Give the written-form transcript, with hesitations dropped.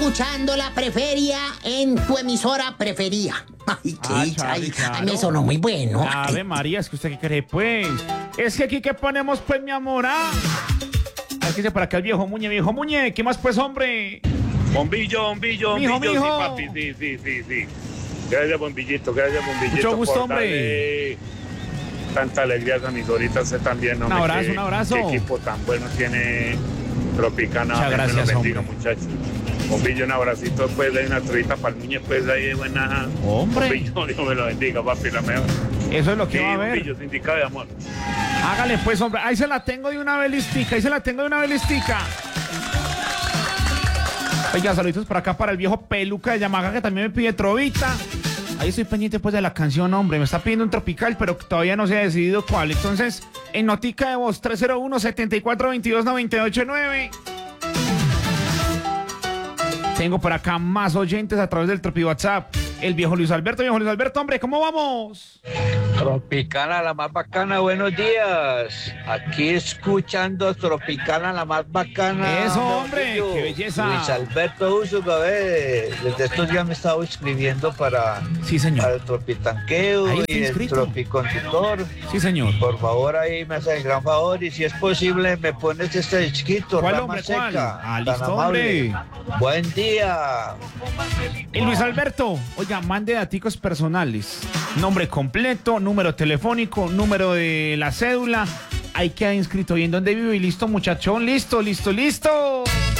escuchando la preferia en tu emisora preferida. Ay, qué dicha, ay, claro. ay, me sonó muy bueno. Ave María, es que usted qué cree, pues. Es que aquí que ponemos, pues, mi amor, Es que dice para acá el viejo Muñe, ¿qué más, pues, hombre? Bombillo, Mijo, sí, mijo. papi, sí. Gracias, bombillito. Mucho gusto, por hombre. darle tanta alegría a mis ahorita, usted también, hombre. Un abrazo. Qué equipo tan bueno tiene Tropicana. Muchas gracias, Dios los bendiga, hombre. muchachos. Bombillo, un abracito, pues, de una trujita para el Muñe, pues, ahí de buena. Hombre. Bombillo, Dios me lo bendiga, papi, la mejor. Eso es lo que Sí, va a haber. Bombillo, sindicado de amor. Hágale, pues, hombre. Ahí se la tengo de una belistica. Oiga, saluditos por acá para el viejo Peluca de Yamaha, que también me pide trovita. Ahí estoy pendiente, pues, de la canción, hombre. Me está pidiendo un tropical, pero todavía no se ha decidido cuál. Entonces, en notica de voz, 301-7422-989. Tengo por acá más oyentes a través del Tropi WhatsApp. El viejo Luis Alberto, hombre, ¿cómo vamos? Tropicana, la más bacana, buenos días. Aquí escuchando Tropicana, la más bacana. Eso, hombre, qué belleza. Luis Alberto Úsuga, desde estos días me he estado inscribiendo para el tropitanqueo Ahí está y el inscrito. tropiconductor. Sí, señor. Por favor, ahí me hace el gran favor y si es posible me pones este chiquito, ¿Cuál, Rama hombre, Seca. cuál? Tan Listo, amable. hombre. Buen día. Y Luis Alberto, oiga, mande daticos personales. Nombre completo, número telefónico, número de la cédula. Ahí queda inscrito y en dónde vive y listo, muchachón. Listo.